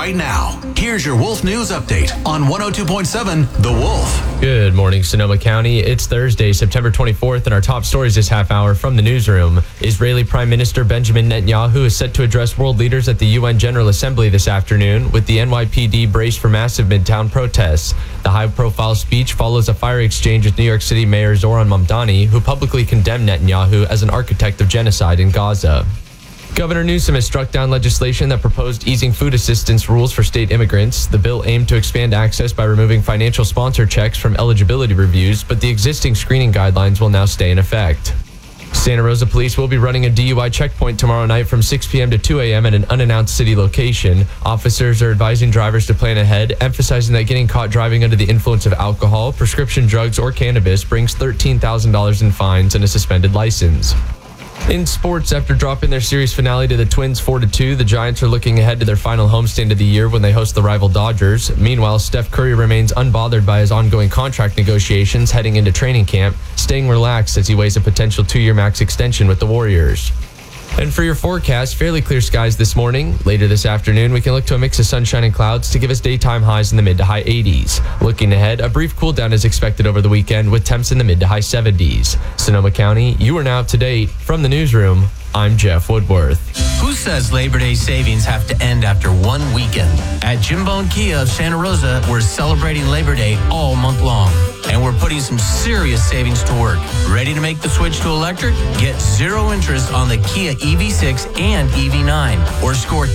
right now. Here's your Wolf News Update on 102.7 The Wolf. Good morning, Sonoma County. It's Thursday, September 24th, and our top stories this half hour from the newsroom. Israeli Prime Minister Benjamin Netanyahu is set to address world leaders at the UN General Assembly this afternoon, with the NYPD braced for massive midtown protests. The high-profile speech follows a fiery exchange with New York City Mayor Zoran Mamdani, who publicly condemned Netanyahu as an architect of genocide in Gaza. Governor Newsom has struck down legislation that proposed easing food assistance rules for state immigrants. The bill aimed to expand access by removing financial sponsor checks from eligibility reviews, but the existing screening guidelines will now stay in effect. Santa Rosa police will be running a DUI checkpoint tomorrow night from 6 p.m. to 2 a.m. at an unannounced city location. Officers are advising drivers to plan ahead, emphasizing that getting caught driving under the influence of alcohol, prescription drugs, or cannabis brings $13,000 in fines and a suspended license. In sports, after dropping their series finale to the Twins 4-2, the Giants are looking ahead to their final homestand of the year when they host the rival Dodgers. Meanwhile, Steph Curry remains unbothered by his ongoing contract negotiations heading into training camp, staying relaxed as he weighs a potential 2-year max extension with the Warriors. And for your forecast, fairly clear skies this morning. Later this afternoon, we can look to a mix of sunshine and clouds to give us daytime highs in the mid to high 80s. Looking ahead, a brief cool down is expected over the weekend with temps in the mid to high 70s. Sonoma County, you are now up to date. From the newsroom, I'm Jeff Woodworth. Who says Labor Day savings have to end after one weekend? At Jim Bone Kia of Santa Rosa, we're celebrating Labor Day all month long. And we're putting some serious savings to work. Ready to make the switch to electric? Get zero interest on the Kia EV6 and EV9. Or score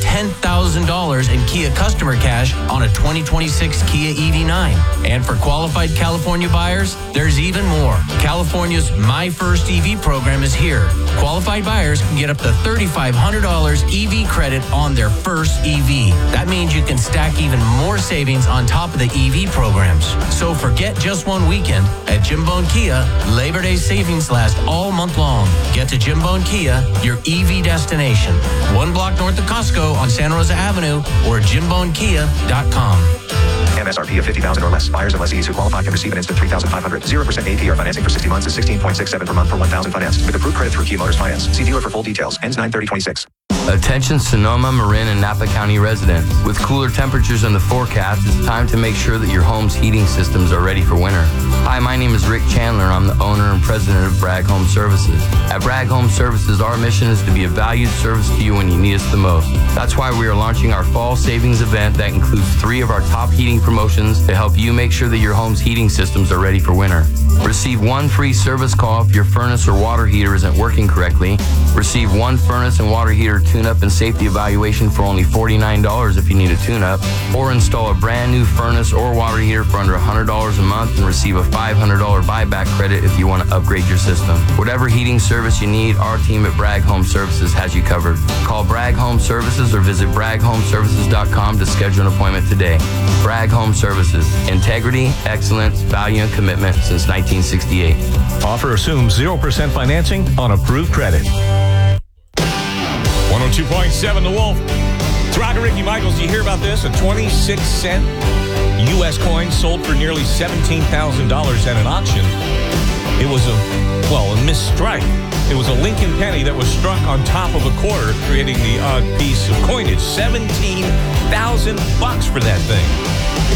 $10,000 in Kia customer cash on a 2026 Kia EV9. And for qualified California buyers, there's even more. California's My First EV program is here. Qualified buyers can get up to $3,500 EV credit on their first EV. That means you can stack even more savings on top of the EV programs. So forget just one weekend. At Jim Bone Kia, Labor Day savings last all month long. Get to Jim Bone Kia, your EV destination. 1 block north of Costco on Santa Rosa Avenue or JimBoneKia.com. MSRP of $50,000 or less. Buyers and lessees who qualify can receive an instant $3,500. 0% APR financing for 60 months is $16.67 per month per $1,000 financed. With approved credit through Kia Motors Finance. See dealer for full details. Ends 9/30/26. Attention Sonoma, Marin, and Napa County residents. With cooler temperatures in the forecast, it's time to make sure that your home's heating systems are ready for winter. Hi, my name is Rick Chandler. I'm the owner and president of Bragg Home Services. At Bragg Home Services, our mission is to be a valued service to you when you need us the most. That's why we are launching our fall savings event that includes 3 of our top heating promotions to help you make sure that your home's heating systems are ready for winter. Receive 1 free service call if your furnace or water heater isn't working correctly. Receive 1 furnace and water heater tune-up and safety evaluation for only $49 if you need a tune-up, or install a brand new furnace or water heater for under $100 a month and receive a $500 buyback credit if you want to upgrade your system. Whatever heating service you need, our team at Bragg Home Services has you covered. Call Bragg Home Services or visit BraggHomeServices.com to schedule an appointment today. Bragg Home Services. Integrity, excellence, value, and commitment since 1968. Offer assumes 0% financing on approved credit. 102.7 The Wolf. It's Rocket Ricky Michaels. Do you hear about this? A 26-cent U.S. coin sold for nearly $17,000 at an auction. It was a misstrike. It was a Lincoln penny that was struck on top of a quarter, creating the odd piece of coinage. $17,000 for that thing.